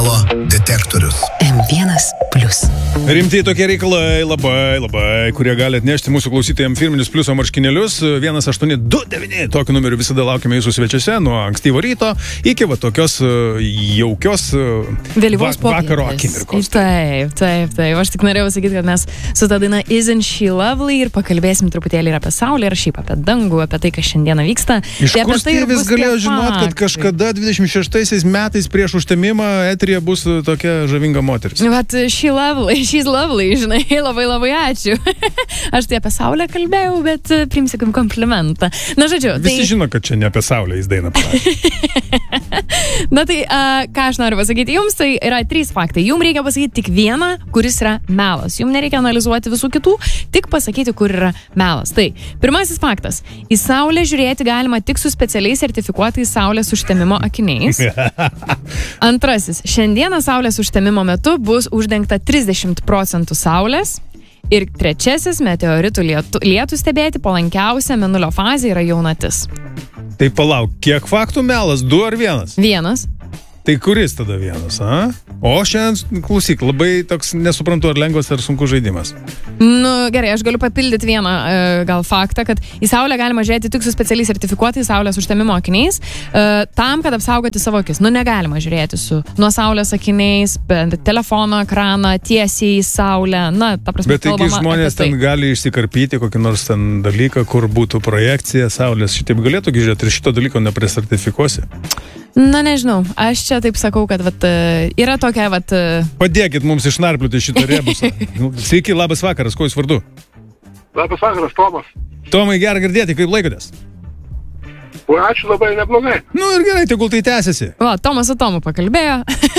Detektorius. M1+. Rimtai tokie reikalai, labai, kurie gali atnešti mūsų klausytojams firminius pliuso marškinėlius. 1829, tokiu numeriu visada laukime jūsų svečiuose nuo ankstyvo ryto iki va tokios jaukios vakaro akimirkos. Taip. Aš tik norėjau sakyti, kad mes su ta daina Isn't She Lovely ir pakalbėsim truputėlį ir apie saulę, ir šiaip apie dangų, apie tai, kas šiandieną vyksta. Iš kur Stievis galėjo žinot, kad kažkada 26 metais prieš užtemimą eteryje bus tokia žavinga moteris? Vat she's lovely, žinai, labai ačiū. Aš tai apie saulę kalbėjau, bet priimsiu kaip komplimentą. Na, žodžiu. Visi žino, kad čia ne apie saulę jis dainą parašė. Na tai, ką aš noriu pasakyti, jums tai yra 3 faktai. Jums reikia pasakyti tik vieną, kuris yra melas. Jums nereikia analizuoti visų kitų, tik pasakyti, kur yra melas. Tai, pirmasis faktas. Į saulę žiūrėti galima tik su specialiai sertifikuotais saulės užtemimo akiniais. Antrasis. Šiandieną saulės užtemimo metu bus uždengta 30% saulės. Ir trečiasis, meteoritų lietų stebėti palankiausia mėnulio fazė yra jaunatis. Tai palauk, kiek faktų melas? 2 ar 1? 1. Tai kuris tada 1, a? O šiandien, klausyk, labai toks nesuprantu, ar lengvas, ar sunkus žaidimas. Nu, gerai, aš galiu papildyti vieną gal faktą, kad į saulę galima žiūrėti tik su specialiai sertifikuotais saulės užtemimo akiniais, tam, kad apsaugoti savo akis. Nu, negalima žiūrėti nuo saulės akiniais, telefono ekraną, tiesiai į saulę. Na, ta prasme, bet taigi žmonės ten gali išsikarpyti kokį nors ten dalyką, kur būtų projekcija saulės. Šitaip galėtų žiūrėti ir šito dalyko neprisertifikuosi. Na, nežinau, aš čia taip sakau, kad yra tokia Padėkit mums išnarpliuoti šitą rebusą. Sveiki, labas vakaras, kuo jūs vardu? Labas vakaras, Tomas. Tomai, gerą girdėti, kaip laikotės? O, ačiū, labai neblogai. Nu ir gerai, tegul tai tęsiasi. Va, Tomas su Tomu pakalbėjo.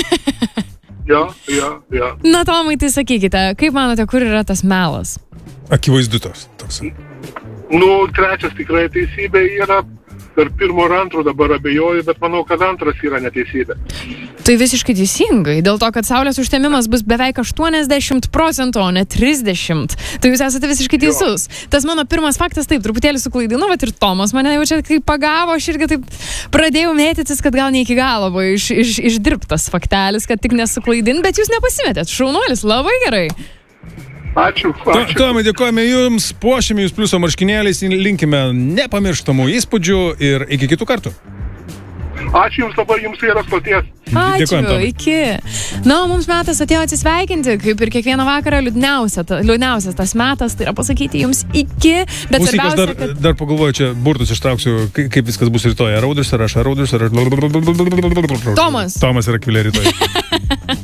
Jo. Na, Tomai, tai sakykite, kaip manote, kur yra tas melas? Akivaizdu toks. Nu, trečias tikrai teisybė yra. Per 1 ir 2 dabar abejoju, bet manau, kad 2 yra neteisybė. Tai visiškai teisingai, dėl to, kad saulės užtemimas bus beveik 80%, o ne 30%. Tai jūs esate visiškai teisus. Tas mano pirmas faktas, taip, truputėlį suklaidino, vat ir Tomas mane jau čia kaip pagavo, aš irgi taip pradėjau mėtytis, kad gal ne iki galo buvo išdirbtas faktelis, kad tik nesuklaidin, bet jūs nepasimetėt. Šaunuolis, labai gerai. Ačiū. Tomai, dėkojame jums, puošime jūs pliuso marškinėliais, linkime nepamirštamų įspūdžių ir iki kitų kartų. Ačiū jums labai, jums yra stoties. Ačiū, iki. Na, mums metas atėjo atsisveikinti, kaip ir kiekvieną vakarą liūdniausias tas metas, tai yra pasakyti jums iki, bet klausyk, aš dar pagalvoju, čia burtus ištrauksiu, kaip viskas bus rytoj. Ar Audrius, ar aš, ar Audrius, ar... Tomas Tomas yra Akvilė rytoj.